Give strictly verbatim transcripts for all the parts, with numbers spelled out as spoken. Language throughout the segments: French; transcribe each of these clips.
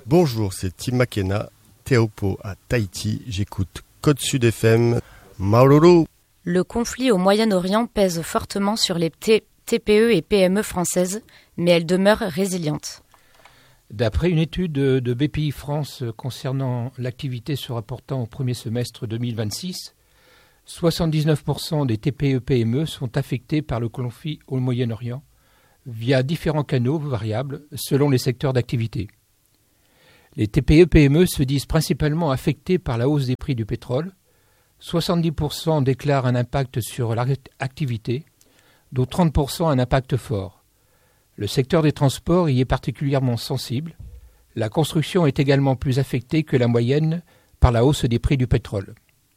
Bonjour, c'est Tim McKenna, Teahupo'o à Tahiti. J'écoute Côte Sud F M. Maururu. Le conflit au Moyen-Orient pèse fortement sur les T P E et P M E françaises, mais elles demeurent résilientes. D'après une étude de B P I France concernant l'activité se rapportant au premier semestre deux mille vingt-six, soixante-dix-neuf pour cent des T P E P M E sont affectés par le conflit au Moyen-Orient via différents canaux variables selon les secteurs d'activité. Les T P E P M E se disent principalement affectés par la hausse des prix du pétrole. soixante-dix pour cent déclarent un impact sur leur activité, dont trente pour cent un impact fort. Le secteur des transports y est particulièrement sensible. La construction est également plus affectée que la moyenne par la hausse des prix du pétrole.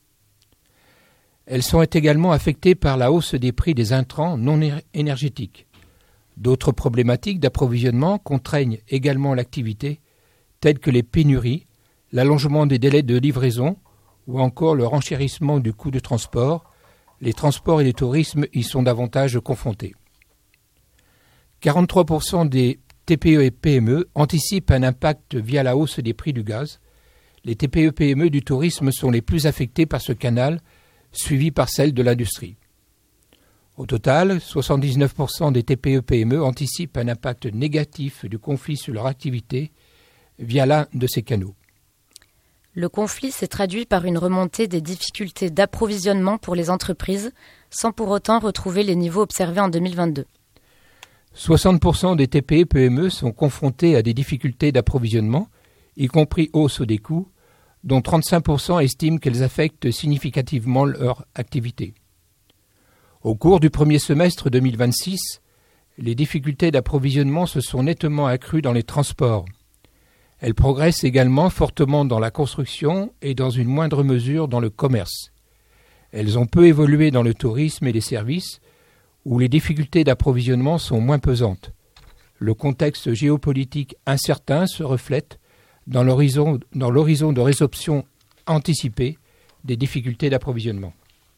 Elles sont également affectées par la hausse des prix des intrants non énergétiques. D'autres problématiques d'approvisionnement contraignent également l'activité, telles que les pénuries, l'allongement des délais de livraison ou encore le renchérissement du coût de transport. Les transports et le tourisme y sont davantage confrontés. quarante-trois pour cent des T P E et P M E anticipent un impact via la hausse des prix du gaz. Les T P E P M E du tourisme sont les plus affectés par ce canal, suivis par celles de l'industrie. Au total, soixante-dix-neuf pour cent des T P E P M E anticipent un impact négatif du conflit sur leur activité via l'un de ces canaux. Le conflit s'est traduit par une remontée des difficultés d'approvisionnement pour les entreprises, sans pour autant retrouver les niveaux observés en deux mille vingt-deux. soixante pour cent des T P E P M E sont confrontés à des difficultés d'approvisionnement, y compris hausse des coûts, dont trente-cinq pour cent estiment qu'elles affectent significativement leur activité. Au cours du premier semestre deux mille vingt-six, les difficultés d'approvisionnement se sont nettement accrues dans les transports. Elles progressent également fortement dans la construction et dans une moindre mesure dans le commerce. Elles ont peu évolué dans le tourisme et les services, où les difficultés d'approvisionnement sont moins pesantes. Le contexte géopolitique incertain se reflète dans l'horizon, dans l'horizon de résorption anticipée des difficultés d'approvisionnement.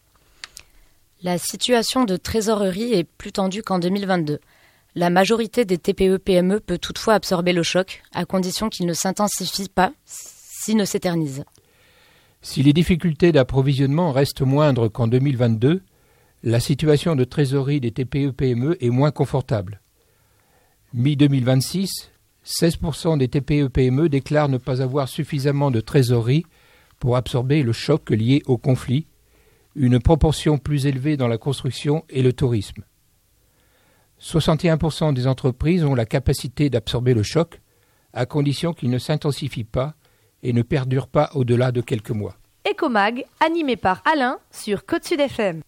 La situation de trésorerie est plus tendue qu'en deux mille vingt-deux. La majorité des T P E P M E peut toutefois absorber le choc, à condition qu'il ne s'intensifie pas, s'il ne s'éternise. Si les difficultés d'approvisionnement restent moindres qu'en deux mille vingt-deux, la situation de trésorerie des T P E P M E est moins confortable. Mi-deux mille vingt-six, seize pour cent des T P E P M E déclarent ne pas avoir suffisamment de trésorerie pour absorber le choc lié au conflit, une proportion plus élevée dans la construction et le tourisme. soixante et un pour cent des entreprises ont la capacité d'absorber le choc, à condition qu'il ne s'intensifie pas et ne perdure pas au-delà de quelques mois. Ecomag, animé par Alain sur Côte Sud F M.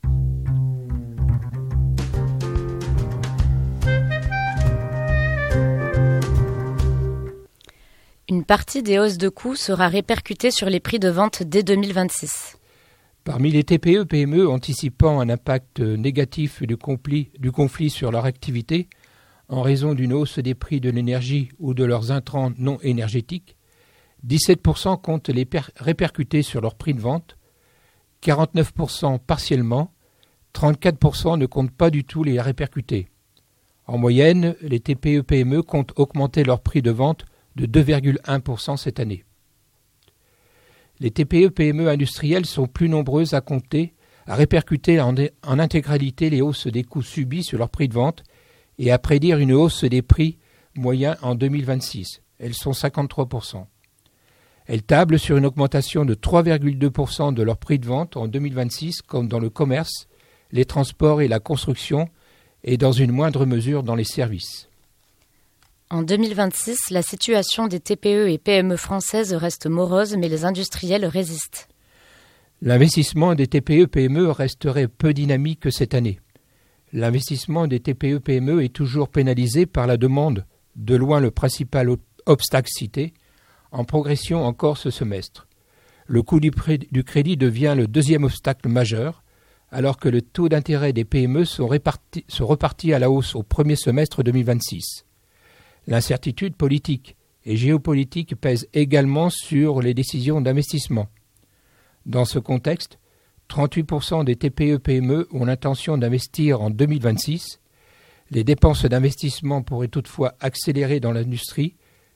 Une partie des hausses de coûts sera répercutée sur les prix de vente dès deux mille vingt-six. Parmi les T P E P M E anticipant un impact négatif du conflit, du conflit sur leur activité en raison d'une hausse des prix de l'énergie ou de leurs intrants non énergétiques, dix-sept pour cent comptent les per- répercuter sur leur prix de vente, quarante-neuf pour cent partiellement, trente-quatre pour cent ne comptent pas du tout les répercuter. En moyenne, les T P E P M E comptent augmenter leur prix de vente de deux virgule un pour cent cette année. Les T P E P M E industrielles sont plus nombreuses à compter, à répercuter en, en intégralité les hausses des coûts subis sur leur prix de vente et à prédire une hausse des prix moyens en deux mille vingt-six. Elles sont cinquante-trois pour cent. Elles tablent sur une augmentation de trois virgule deux pour cent de leur prix de vente en deux mille vingt-six, comme dans le commerce, les transports et la construction, et dans une moindre mesure dans les services. En deux mille vingt-six, la situation des T P E et P M E françaises reste morose, mais les industriels résistent. L'investissement des T P E P M E resterait peu dynamique cette année. L'investissement des T P E P M E est toujours pénalisé par la demande, de loin le principal obstacle cité, en progression encore ce semestre. Le coût du, pré- du crédit devient le deuxième obstacle majeur, alors que le taux d'intérêt des P M E sont, répartis, sont repartis à la hausse au premier semestre deux mille vingt-six. L'incertitude politique et géopolitique pèse également sur les décisions d'investissement. Dans ce contexte, trente-huit pour cent des T P E P M E ont l'intention d'investir en deux mille vingt-six. Les dépenses d'investissement pourraient toutefois accélérer dans l'industrie,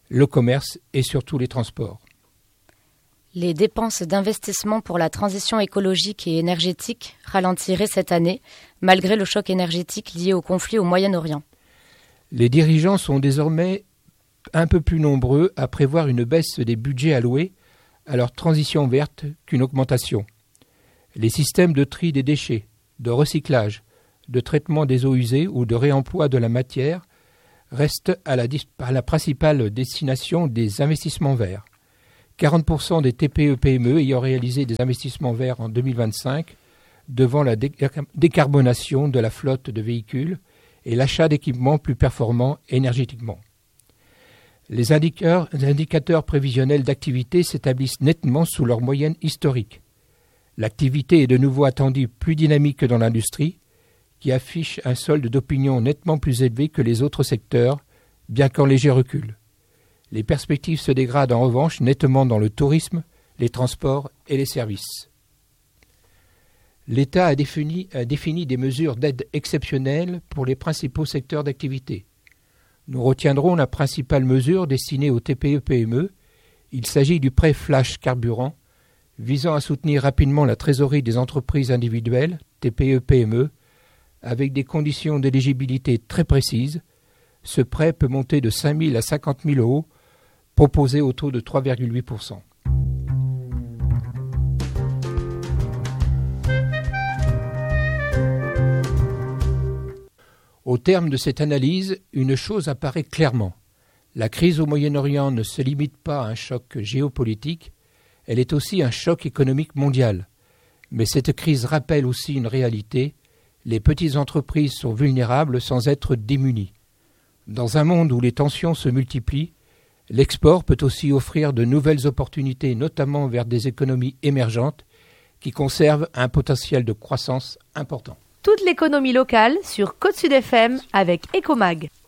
le commerce et surtout les transports. Les dépenses d'investissement pour la transition écologique et énergétique ralentiraient cette année, malgré le choc énergétique lié au conflit au Moyen-Orient. Les dirigeants sont désormais un peu plus nombreux à prévoir une baisse des budgets alloués à leur transition verte qu'une augmentation. Les systèmes de tri des déchets, de recyclage, de traitement des eaux usées ou de réemploi de la matière restent à la, à la principale destination des investissements verts. quarante pour cent des T P E P M E ayant réalisé des investissements verts en deux mille vingt-cinq devant la dé- décarbonation de la flotte de véhicules et l'achat d'équipements plus performants énergétiquement. Les indicateurs, les indicateurs prévisionnels d'activité s'établissent nettement sous leur moyenne historique. L'activité est de nouveau attendue plus dynamique que dans l'industrie, qui affiche un solde d'opinion nettement plus élevé que les autres secteurs, bien qu'en léger recul. Les perspectives se dégradent en revanche nettement dans le tourisme, les transports et les services. L'État a défini, a défini des mesures d'aide exceptionnelles pour les principaux secteurs d'activité. Nous retiendrons la principale mesure destinée aux T P E P M E. Il s'agit du prêt flash carburant, visant à soutenir rapidement la trésorerie des entreprises individuelles, T P E P M E, avec des conditions d'éligibilité très précises. Ce prêt peut monter de cinq mille à cinquante mille euros, proposé au taux de trois virgule huit pour cent. Au terme de cette analyse, une chose apparaît clairement. La crise au Moyen-Orient ne se limite pas à un choc géopolitique, elle est aussi un choc économique mondial. Mais cette crise rappelle aussi une réalité, les petites entreprises sont vulnérables sans être démunies. Dans un monde où les tensions se multiplient, l'export peut aussi offrir de nouvelles opportunités, notamment vers des économies émergentes qui conservent un potentiel de croissance important. Toute l'économie locale sur Côte Sud F M avec Ecomag.